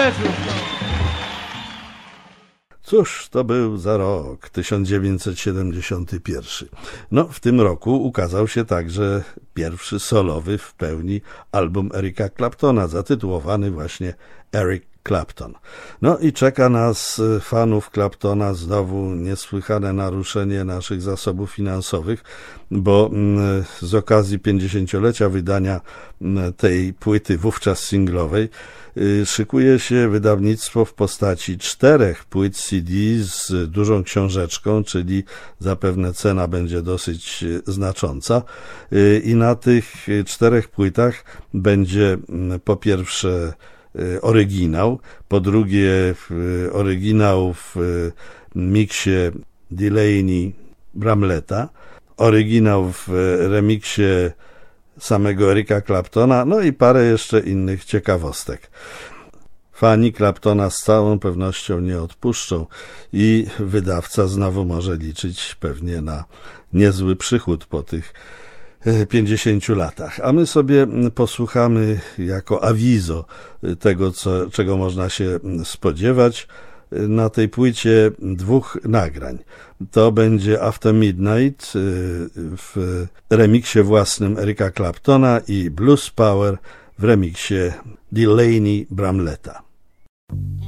wieczór. Cóż to był za rok, 1971. No, w tym roku ukazał się także pierwszy solowy w pełni album Erika Claptona, zatytułowany właśnie Eric Clapton. No i czeka nas, fanów Claptona, znowu niesłychane naruszenie naszych zasobów finansowych, bo z okazji 50-lecia wydania tej płyty, wówczas singlowej, szykuje się wydawnictwo w postaci 4 płyt CD z dużą książeczką, czyli zapewne cena będzie dosyć znacząca. I na tych 4 płytach będzie po pierwsze oryginał, po drugie oryginał w miksie Delaney Bramletta, oryginał w remiksie samego Erika Claptona, no i parę jeszcze innych ciekawostek. Fani Claptona z całą pewnością nie odpuszczą i wydawca znowu może liczyć pewnie na niezły przychód po tych 50 latach. A my sobie posłuchamy jako awizo tego, czego można się spodziewać na tej płycie 2 nagrań. To będzie After Midnight w remiksie własnym Erika Claptona i Blues Power w remiksie Delaney Bramletta.